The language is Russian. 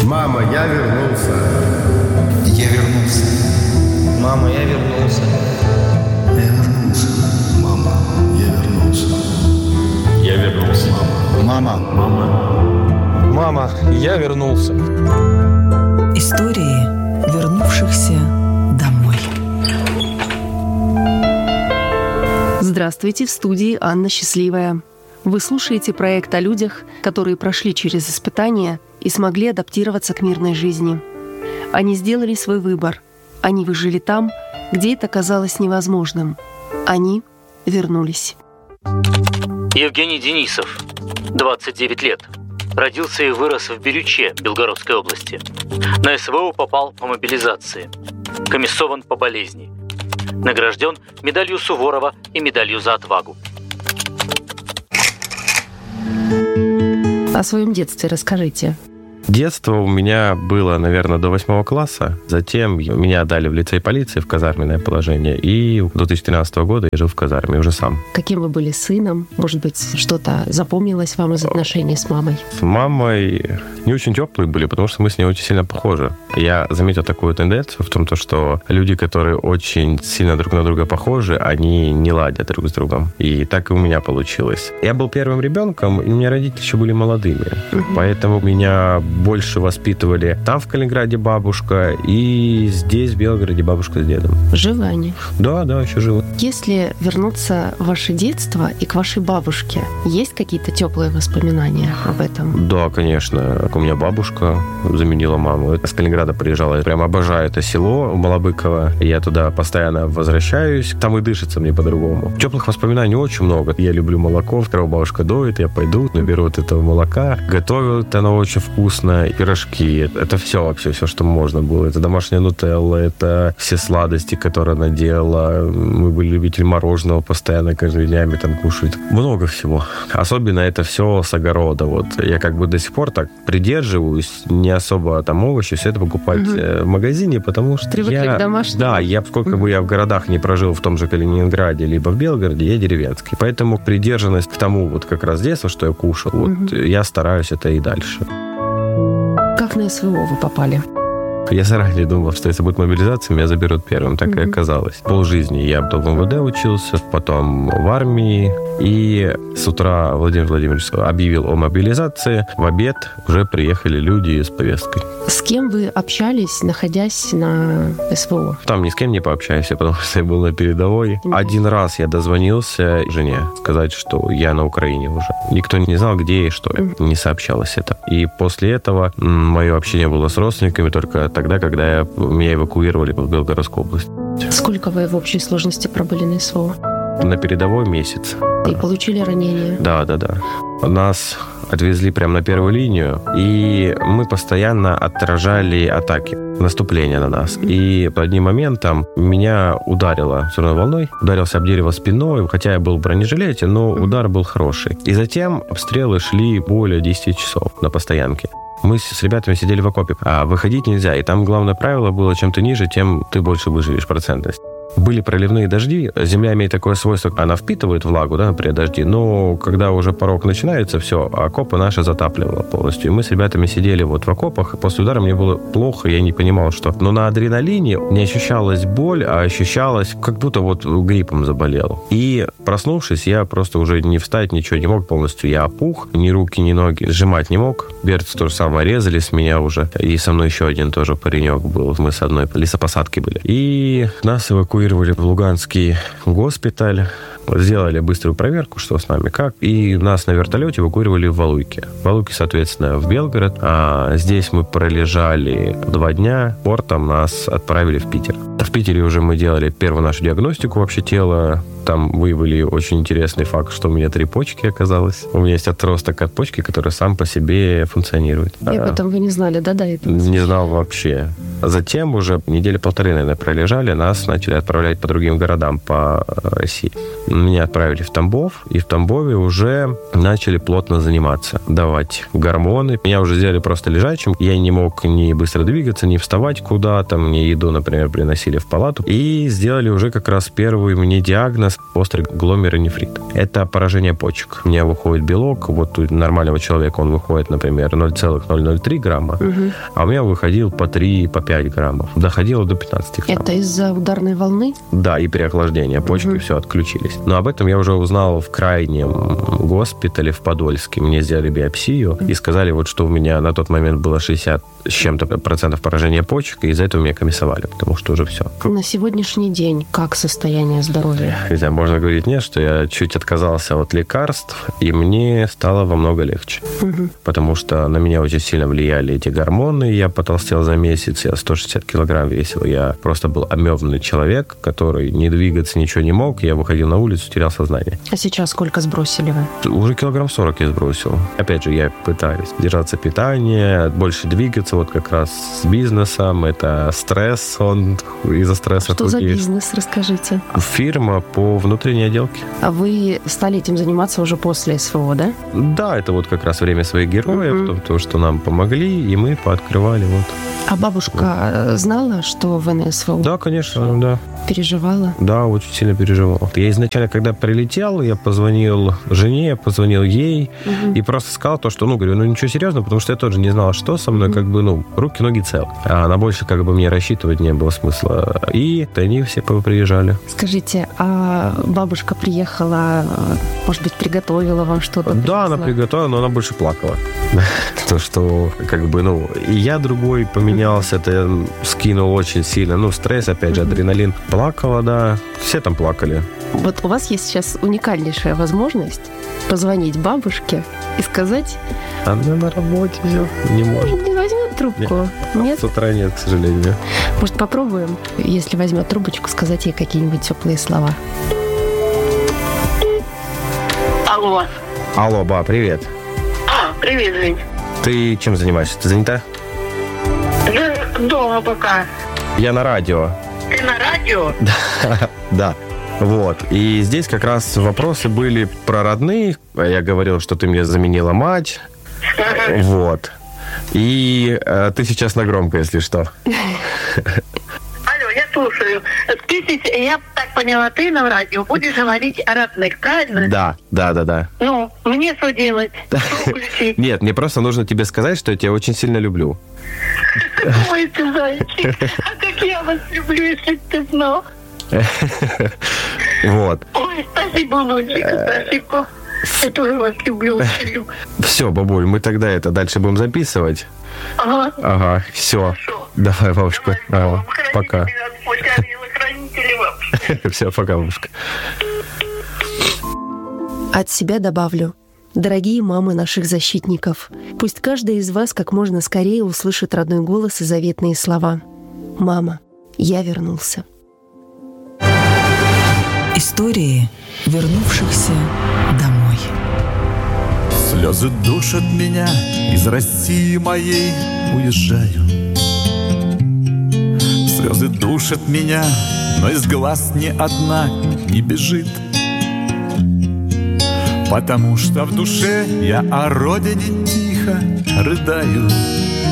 Мама, я вернулся. Я вернулся. Мама, я вернулся. Я вернулся. Мама, я вернулся. Я вернулся. Мама. Мама, я вернулся. Истории вернувшихся домой. Здравствуйте, в студии Анна Счастливая. Вы слушаете проект о людях, которые прошли через испытания и смогли адаптироваться к мирной жизни. Они сделали свой выбор. Они выжили там, где это казалось невозможным. Они вернулись. Евгений Денисов, 29 лет. Родился и вырос в Бирюче, Белгородской области. На СВО попал по мобилизации. Комиссован по болезни. Награжден медалью Суворова и медалью за отвагу. О своем детстве расскажите. Детство у меня было, наверное, до 8 класса. Затем меня отдали в лицей полиции в казарменное положение. И до 2013 года я жил в казарме уже сам. Каким вы были сыном? Может быть, что-то запомнилось вам из отношений с мамой? С мамой не очень теплые были, потому что мы с ней очень сильно похожи. Я заметил такую тенденцию в том, что люди, которые очень сильно друг на друга похожи, они не ладят друг с другом. И так и у меня получилось. Я был первым ребенком, и у меня родители еще были молодыми. Поэтому меня больше воспитывали там, в Калининграде, бабушка, и здесь, в Белгороде, бабушка с дедом. Живы они? Да, еще живы. Если вернуться в ваше детство и к вашей бабушке, есть какие-то теплые воспоминания об этом? Да, конечно. У меня бабушка заменила маму. С Калининграда приезжала. Я прям обожаю это село Малобыково. Я туда постоянно возвращаюсь. Там и дышится мне по-другому. Теплых воспоминаний очень много. Я люблю молоко. Когда бабушка доит, я пойду, наберу вот этого молока. Готовят оно очень вкусно. Пирожки. Это все вообще, все, что можно было. Это домашняя нутелла, это все сладости, которые она делала. Мы были любители мороженого постоянно, каждыми днями там кушать. Много всего. Особенно это все с огорода. Вот я как бы до сих пор так придерживаюсь, не особо там овощи, все это покупать в магазине, потому что привыкли к домашнему. Да, сколько бы я в городах не прожил, в том же Калининграде, либо в Белгороде, я деревенский. Поэтому придержанность к тому вот как раз детства, что я кушал, вот я стараюсь это и дальше. Как на СВО вы попали? Я заранее думал, что если будет мобилизация, меня заберут первым. Так и оказалось. Полжизни я в МВД учился, потом в армии. И с утра Владимир Владимирович объявил о мобилизации. В обед уже приехали люди с повесткой. С кем вы общались, находясь на СВО? Там ни с кем не пообщаешься, потому что я был на передовой. Один раз я дозвонился жене сказать, что я на Украине уже. Никто не знал, где я и что я. Не сообщалось это. И после этого мое общение было с родственниками только тогда, когда меня эвакуировали в Белгородскую область. Сколько вы в общей сложности пробыли на СВО? На передовой месяц. И получили ранение? Да. Нас отвезли прямо на первую линию, и мы постоянно отражали атаки, наступления на нас. И по одним моментам меня ударило взрывной волной, ударился об дерево спиной, хотя я был в бронежилете, но удар был хороший. И затем обстрелы шли более 10 часов на постоянке. Мы с ребятами сидели в окопе, а выходить нельзя. И там главное правило было, чем ты ниже, тем ты больше выживешь, процентность. Были проливные дожди. Земля имеет такое свойство, она впитывает влагу, да, при дожде, но когда уже порог начинается, все, окопы наши затапливало полностью. И мы с ребятами сидели вот в окопах, и после удара мне было плохо, я не понимал, что. Но на адреналине не ощущалась боль, а ощущалось, как будто вот гриппом заболел. И проснувшись, я просто уже не встать, ничего не мог полностью. Я опух, ни руки, ни ноги сжимать не мог. Берцы то же самое резали с меня уже. И со мной еще один тоже паренек был. Мы с одной лесопосадки были. И нас эвакуировали в Луганский госпиталь. Сделали быструю проверку, что с нами, как. И нас на вертолете эвакуировали в Валуйки. Валуйки, соответственно, в Белгород. А здесь мы пролежали 2 дня. Портом нас отправили в Питер. В Питере уже мы делали первую нашу диагностику вообще тела. Там выявили очень интересный факт, что у меня 3 почки оказалось. У меня есть отросток от почки, который сам по себе функционирует. И об этом вы не знали, да, до этого? Не знал вообще. Затем уже 1-1.5, наверное, пролежали. Нас начали отправлять по другим городам по России. меня отправили в Тамбов, и в Тамбове уже начали плотно заниматься, давать гормоны. Меня уже сделали просто лежачим. Я не мог ни быстро двигаться, ни вставать куда-то. Мне еду, например, приносили в палату. И сделали уже как раз первый мне диагноз – острый гломерулонефрит. Это поражение почек. У меня выходит белок. Вот у нормального человека он выходит, например, 0,003 грамма, а у меня выходил по 3, по 5 граммов. Доходило до 15 грамм. Это из-за ударной волны? Да, и переохлаждения. Почки все отключились. Но об этом я уже узнал в крайнем госпитале в Подольске. Мне сделали биопсию и сказали, вот что у меня на тот момент было 60 с чем-то процентов поражения почек, и из-за этого меня комиссовали, потому что уже все. На сегодняшний день как состояние здоровья? Не знаю, можно говорить нет, что я чуть отказался от лекарств, и мне стало во много легче. Потому что на меня очень сильно влияли эти гормоны. Я потолстел за месяц, я 160 килограмм весил. Я просто был амебный человек, который не двигаться, ничего не мог. Я выходил на улицу, терял сознание. А сейчас сколько сбросили вы? Уже килограмм 40 я сбросил. Опять же, я пытаюсь держаться питания, больше двигаться, вот как раз с бизнесом. Это стресс, он из-за стресса. Что за бизнес, расскажите? Фирма по внутренней отделке. А вы стали этим заниматься уже после СВО, да? Да, это вот как раз время своих героев, то, что нам помогли, и мы пооткрывали. Вот. А бабушка знала, что вы на СВО? Да, конечно, да. Переживала? Да, очень сильно переживал. Я изначально, когда прилетел, я позвонил жене, позвонил ей и просто сказал то, что, говорю, ничего серьезного, потому что я тоже не знал, что со мной, руки, ноги целы. А на больше, мне рассчитывать не было смысла. И они все приезжали. Скажите, а бабушка приехала, может быть, приготовила вам что-то? Да, она приготовила, но она больше плакала. То, что, и я другой поменялся, это скинул очень сильно. Стресс, опять же, адреналин. Плакала, да. Все там плакали. Вот у вас есть сейчас уникальнейшая возможность позвонить бабушке и сказать... Она на работе все, не может. Не возьмет трубку? Нет? С утра нет, к сожалению. Может, попробуем, если возьмет трубочку, сказать ей какие-нибудь теплые слова? Алло. Алло, ба, привет. Привет, Жень. Ты чем занимаешься? Ты занята? Да, дома пока. Я на радио. Ты на радио? Да. Вот. И здесь как раз вопросы были про родных. Я говорил, что ты мне заменила мать. Вот. И ты сейчас на громко, если что. Алло, я слушаю. Я так поняла, ты на радио будешь говорить о родных, правильно? Да. Мне что делать? Что включить? Нет, мне просто нужно тебе сказать, что я тебя очень сильно люблю. Ой, ты зайчик. А как я вас люблю, если ты знал. Вот. Ой, спасибо, Лунчик, спасибо. Я тоже вас люблю, очень люблю. Все, бабуль, мы тогда это дальше будем записывать. Ага. Все. Хорошо. Давай, бабушка. Пока. Хранители вам. Все, пока, бабушка. От себя добавлю. Дорогие мамы наших защитников, пусть каждая из вас как можно скорее услышит родной голос и заветные слова. «Мама, я вернулся». Истории вернувшихся домой. Слезы душат меня, из России моей уезжаю. Слезы душат меня, но из глаз ни одна не бежит. Потому что в душе я о родине тихо рыдаю.